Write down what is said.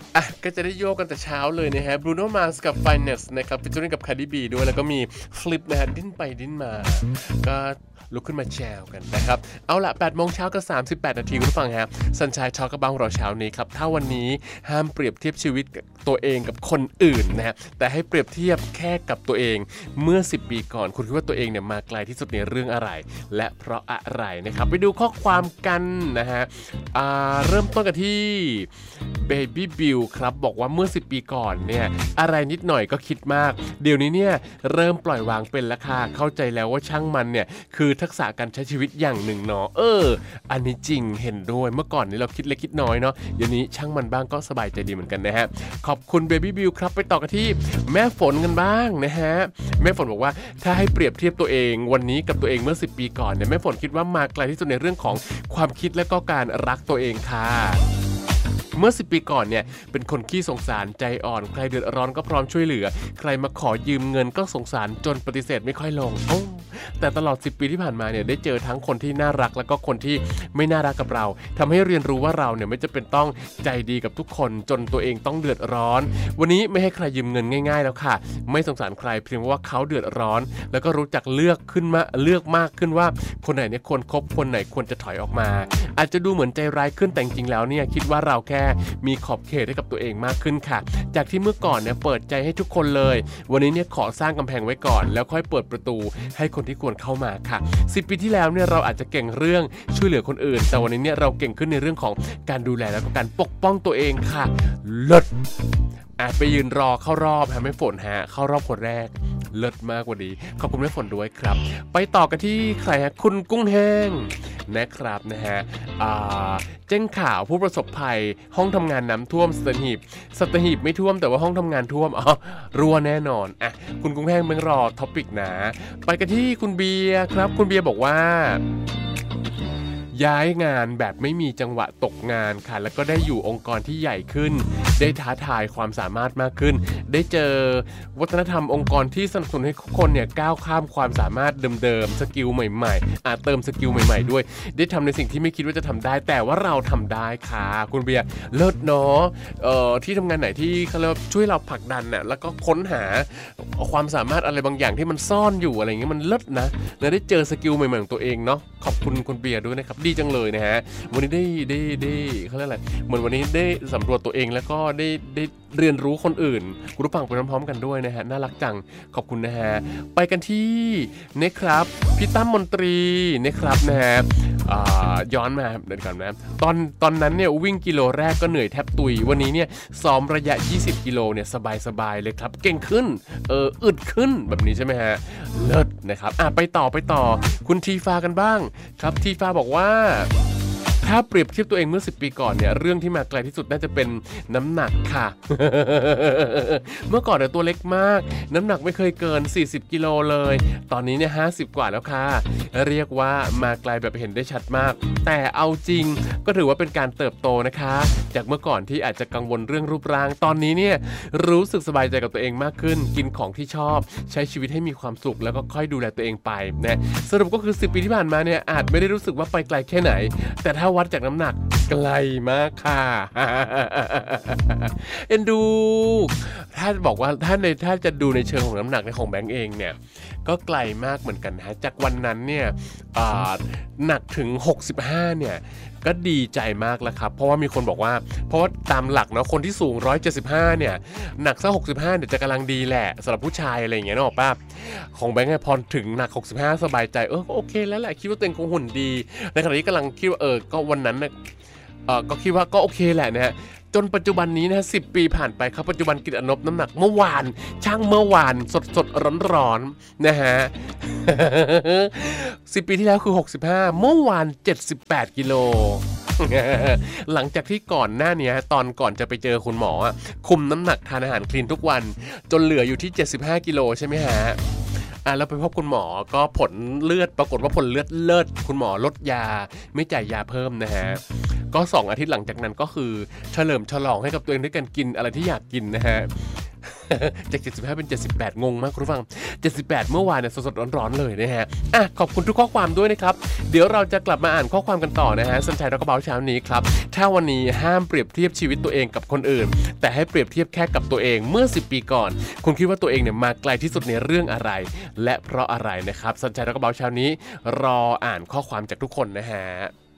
ก็จะได้โยกกันแต่เช้าเลยนะฮะ Bruno Mars กับ Finest นะครับฟีเจอริ่งกับ Cardi B ด้วยแล้วก็มี Flip นะฮะดิ้นไปดิ้นมาก็ลุกขึ้นมาแชร์กันนะครับเอาละ8 โมงเช้ากับ38 นาทีคุณผู้ฟังฮะสัญชัยทอล์กกับเราเช้านี้ครับถ้าวันนี้ห้ามเปรียบเทียบชีวิตตัวเองกับคนอื่นนะฮะแต่ให้เปรียบเทียบแค่กับตัวเองเมื่อ10 ปีก่อนคุณคิดว่าตัวเองเนี่ยมาไกลที่สุดในเรื่องอะไรและเพราะอะไรนะครับไปดูข้อความกันนะฮะเริ่มต้นกันที่ Baby Bill ครับบอกว่าเมื่อ10 ปีก่อนเนี่ยอะไรนิดหน่อยก็คิดมากเดี๋ยวนี้เนี่ยเริ่มปล่อยวางเป็นแล้วค่ะเข้าใจแล้วว่าช่างมันเนี่ยคือทักษะการใช้ชีวิตอย่างหนึ่งเนาะอันนี้จริงเห็นด้วยเมื่อก่อนนี้เราคิดเล็กคิดน้อยเนาะเดี๋ยวนี้ช่างมันบ้างก็สบายใจดีเหมือนกันนะฮะขอบคุณ Baby Bill ครับไปต่อกันที่แม่ฝนกันบ้างนะฮะแม่ฝนบอกว่าถ้าให้เปรียบเทียบตัวเองวันนี้กับตัวเองเมื่อ10 ปีก่อนเนี่ยแม่ฝนคิดว่ามาไกลที่สุดในเรื่องของความคิดและก็การรักตัวเองค่ะเมื่อ10 ปีก่อนเนี่ยเป็นคนขี้สงสารใจอ่อนใครเดือดร้อนก็พร้อมช่วยเหลือใครมาขอยืมเงินก็สงสารจนปฏิเสธไม่ค่อยลงแต่ตลอด10 ปีที่ผ่านมาเนี่ยได้เจอทั้งคนที่น่ารักแล้วก็คนที่ไม่น่ารักกับเราทำให้เรียนรู้ว่าเราเนี่ยไม่จำเป็นต้องใจดีกับทุกคนจนตัวเองต้องเดือดร้อนวันนี้ไม่ให้ใครยืมเงินง่ายๆแล้วค่ะไม่สงสารใครเพียงว่าเขาเดือดร้อนแล้วก็รู้จักเลือกมากขึ้นว่าคนไหนเนี่ยควรคบคนไหนควรจะถอยออกมาอาจจะดูเหมือนใจร้ายขึ้นแต่จริงๆแล้วเนี่ยคิดว่าเราแค่มีขอบเขตให้กับตัวเองมากขึ้นค่ะจากที่เมื่อก่อนเนี่ยเปิดใจให้ทุกคนเลยวันนี้เนี่ยขอสร้างกำแพงไว้ก่อนแล้วค่อยเปิดประตูให้คนที่ควรเข้ามาค่ะ10 ปีที่แล้วเนี่ยเราอาจจะเก่งเรื่องช่วยเหลือคนอื่นแต่วันนี้เนี่ยเราเก่งขึ้นในเรื่องของการดูแลและก็การปกป้องตัวเองค่ะเลิศไปยืนรอเข้ารอบแม่ฝนเข้ารอบคนแรกเลิศมากกว่าดีขอบคุณแม่ฝนด้วยครับไปต่อกันที่ใครคุณกุ้งแห้งนะครับนะฮะแจ้งข่าวผู้ประสบภัยห้องทำงานน้ำท่วมสัตหีบไม่ท่วมแต่ว่าห้องทำงานท่วมรั่วแน่นอนคุณกุ้งแห้งเพิ่งรอท็อปิกนะไปกันที่คุณเบียร์ครับคุณเบียร์บอกว่าย้ายงานแบบไม่มีจังหวะตกงานค่ะแล้วก็ได้อยู่องค์กรที่ใหญ่ขึ้นได้ท้าทายความสามารถมากขึ้นได้เจอวัฒนธรรมองค์กรที่สนับสนุนให้ทุกคนเนี่ยก้าวข้ามความสามารถเดิมๆสกิลใหม่ๆเติมสกิลใหม่ๆด้วยได้ทำในสิ่งที่ไม่คิดว่าจะทำได้แต่ว่าเราทำได้ค่ะคุณเบียร์เลิศเนาะที่ทำงานไหนที่เขาเรียกช่วยเราผลักดันน่ะแล้วก็ค้นหาความสามารถอะไรบางอย่างที่มันซ่อนอยู่อะไรเงี้ยมันเลิศนะแล้วได้เจอสกิลใหม่ๆของตัวเองเนาะขอบคุณคุณเบียร์ด้วยนะครับดีจังเลยนะฮะวันนี้ได้เขาเรียกอะไรเหมือนวันนี้ได้สำรวจตัวเองแล้วก็ได้เรียนรู้คนอื่นคุณผู้ฟังไปพร้อมๆกันด้วยนะฮะน่ารักจังขอบคุณนะฮะไปกันที่นะครับพี่ตั้มมนตรีนะครับนะฮะย้อนมาเดินก่อนนะตอนนั้นเนี่ยวิ่งกิโลแรกก็เหนื่อยแทบตุยวันนี้เนี่ยซ้อมระยะ20 กิโลเนี่ยสบายเลยครับเก่งขึ้นอึดขึ้นแบบนี้ใช่ไหมฮะเลิศนะครับไปต่อคุณทีฟ้ากันบ้างครับทีฟ้าบอกว่าถ้าเปรียบเทียบตัวเองเมื่อ10 ปีก่อนเนี่ยเรื่องที่มาไกลที่สุดน่าจะเป็นน้ำหนักค่ะ เมื่อก่อนเนี่ยตัวเล็กมากน้ำหนักไม่เคยเกิน40 กิโลเลยตอนนี้เนี่ย50 กว่าแล้วค่ะเรียกว่ามาไกลแบบเห็นได้ชัดมากแต่เอาจริงก็ถือว่าเป็นการเติบโตนะคะจากเมื่อก่อนที่อาจจะกังวลเรื่องรูปร่างตอนนี้เนี่ยรู้สึกสบายใจกับตัวเองมากขึ้นกินของที่ชอบใช้ชีวิตให้มีความสุขแล้วก็ค่อยดูแลตัวเองไปนะสรุปก็คือ10 ปีที่ผ่านมาเนี่ยอาจไม่ได้รู้สึกว่าไปไกลแค่ไหนแต่ถ้าวัดจากน้ำหนักไกลมากค่ะเอ็นดูถ้าบอกว่าถ้าจะดูในเชิงของน้ำหนักในของแบงค์เองเนี่ยก็ไกลมากเหมือนกันนะจากวันนั้นเนี่ยหนักถึง65เนี่ยก็ดีใจมากแล้วครับเพราะว่ามีคนบอกว่าเพราะว่าตามหลักเนาะคนที่สูง175เนี่ยหนักสัก65เนี่ยจะกำลังดีแหละสำหรับผู้ชายอะไรอย่างเงี้ยนึกออกป่ะของแบงค์พอถึงหนัก65สบายใจโอเคแล้วแหละคิดว่าตัวเองคงหุ่นดีในขณะนี้กำลังคิดว่าก็วันนั้นเนี่ยก็คิดว่าก็โอเคแหละนะฮะจนปัจจุบันนี้นะ10 ปีผ่านไปครับปัจจุบันกินอนบน้ำหนักเมื่อวานสดร้อนนะฮะ 10 ปีที่แล้วคือ65เมื่อวาน78 กิโล หลังจากที่ก่อนหน้านี้ตอนก่อนจะไปเจอคุณหมอคุมน้ำหนักทานอาหารคลีนทุกวันจนเหลืออยู่ที่75 กิโลใช่ไหมฮะแล้วไปพบคุณหมอก็ผลเลือดปรากฏว่าผลเลือดเลิศคุณหมอลดยาไม่จ่ายยาเพิ่มนะฮะก็2 อาทิตย์หลังจากนั้นก็คือเฉลิมฉลองให้กับตัวเองด้วยการกินอะไรที่อยากกินนะฮะจาก75เป็น78งงมากคุณผู้ฟัง78เมื่อวานเนี่ยสดๆร้อนๆเลยนะฮะขอบคุณทุกข้อความด้วยนะครับเดี๋ยวเราจะกลับมาอ่านข้อความกันต่อนะฮะสัญชัยแล้วก็เบาเช้านี้ครับถ้าวันนี้ห้ามเปรียบเทียบชีวิตตัวเองกับคนอื่นแต่ให้เปรียบเทียบแค่กับตัวเองเมื่อ10ปีก่อนคุณคิดว่าตัวเองเนี่ยมาไกลที่สุดในเรื่องอะไรและเพราะอะไรนะครับสัญชัยแล้วก็เบาเช้านี้รออ่านข้อความจากทุกคนนะฮะ